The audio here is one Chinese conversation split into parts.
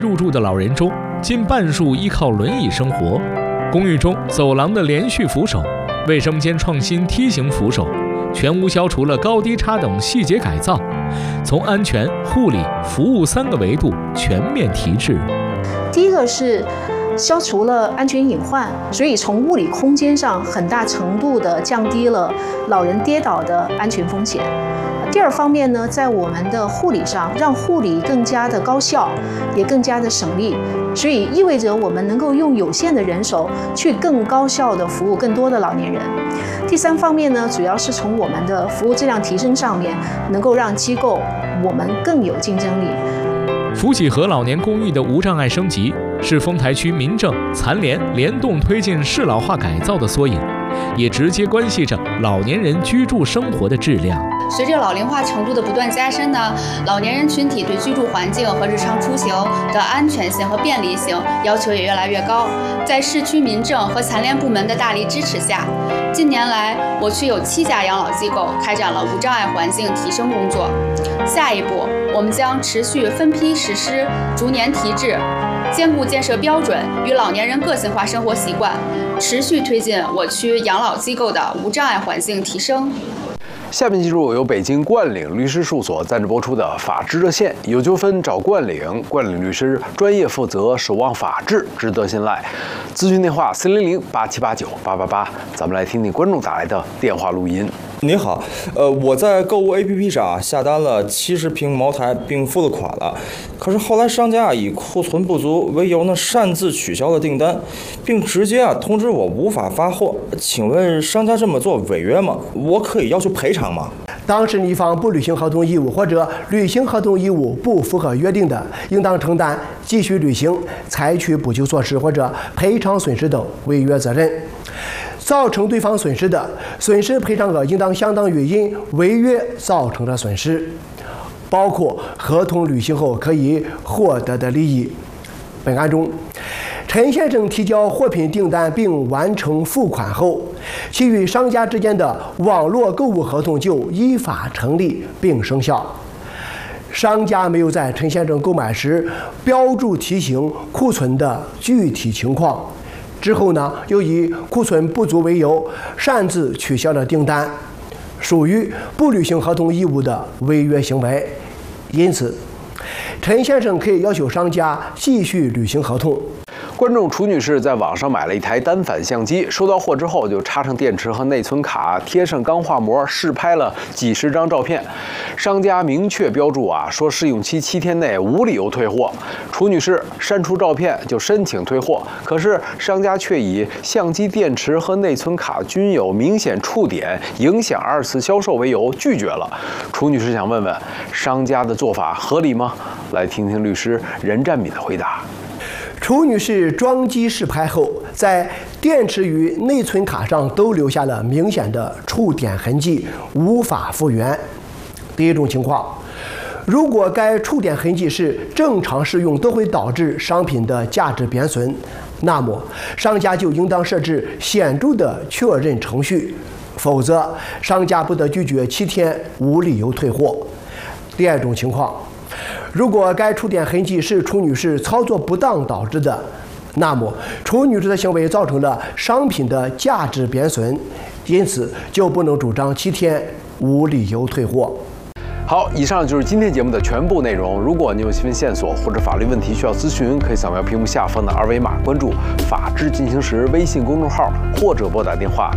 入住的老人中，近半数依靠轮椅生活。公寓中走廊的连续扶手，卫生间创新梯形扶手，全屋消除了高低差等细节改造，从安全、护理、服务3个维度全面提质。 第一个是消除了安全隐患，所以从物理空间上很大程度地降低了老人跌倒的安全风险。第二方面呢，在我们的护理上，让护理更加的高效，也更加的省力，所以意味着我们能够用有限的人手去更高效地服务更多的老年人。第三方面呢，主要是从我们的服务质量提升上面，能够让机构我们更有竞争力。 福喜和老年公寓的无障碍升级，是丰台区民政、残联联动推进适老化改造的缩影，也直接关系着老年人居住生活的质量。 随着老龄化程度的不断加深呢，老年人群体对居住环境和日常出行的安全性和便利性要求也越来越高。在市区民政和残联部门的大力支持下，近年来我区有7家养老机构开展了无障碍环境提升工作。下一步，我们将持续分批实施，逐年提质，兼顾建设标准与老年人个性化生活习惯，持续推进我区养老机构的无障碍环境提升。 下面进入由北京冠岭律师事务所赞助播出的法治热线，有纠纷找冠岭，冠岭律师专业负责，守望法治，值得信赖。咨询电话400-8789-888，咱们来听听观众打来的电话录音。 你好，我在购物 APP 上下单了70瓶茅台，并付了款了。可是后来商家以库存不足为由呢，擅自取消了订单，并直接通知我无法发货。请问商家这么做违约吗？我可以要求赔偿吗？ 当事人一方不履行合同义务或者履行合同义务不符合约定的，应当承担继续履行、采取补救措施或者赔偿损失等违约责任。造成对方损失的，损失赔偿额应当相当于因违约造成的损失，包括合同履行后可以获得的利益。本案中，陈先生提交货品订单并完成付款后，其与商家之间的网络购物合同就依法成立并生效。商家没有在陈先生购买时标注提醒库存的具体情况，之后呢，又以库存不足为由擅自取消了订单，属于不履行合同义务的违约行为。因此，陈先生可以要求商家继续履行合同。 观众楚女士在网上买了一台单反相机，收到货之后就插上电池和内存卡，贴上钢化膜，试拍了几十张照片。商家明确标注说试用期7天内无理由退货。楚女士删除照片就申请退货，可是商家却以相机电池和内存卡均有明显触点，影响2次销售为由拒绝了。楚女士想问问，商家的做法合理吗？来听听律师任占敏的回答。 楚女士装机试拍后，在电池与内存卡上都留下了明显的触点痕迹，无法复原。第一种情况，如果该触点痕迹是正常使用都会导致商品的价值贬损，那么商家就应当设置显著的确认程序，否则商家不得拒绝7天无理由退货。第二种情况，如果该触点痕迹是楚女士操作不当导致的，那么楚女士的行为造成了商品的价值贬损，因此就不能主张7天无理由退货。 好，以上就是今天节目的全部内容。如果你有新闻线索或者法律问题需要咨询，可以扫描屏幕下方的2维码，关注“法治进行时”微信公众号，或者拨打电话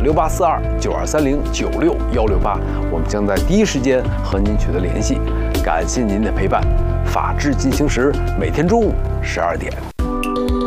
6842-9230-96168，我们将在第一时间和您取得联系。感谢您的陪伴，法治进行时每天中午12点。